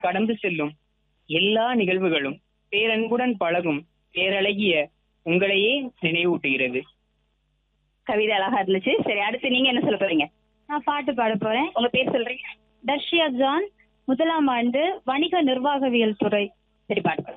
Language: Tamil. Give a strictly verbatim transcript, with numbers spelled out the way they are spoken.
கடந்து செல்லும் எல்லா நிகழ்வுகளும் பேரன்புடன் பழகும் பேரழகிய உங்களையே நினைவூட்டுகிறது. கவிதை அழகா இருந்துச்சு. சரி, அடுத்து நீங்க என்ன சொல்ல போறீங்க? நான் பாட்டு பாட போறேன். உங்க பேர் சொல்றீங்க? தர்ஷியா ஜான், முதலாம் ஆண்டு வணிக நிர்வாகவியல் துறை. சரி, பாட்டு.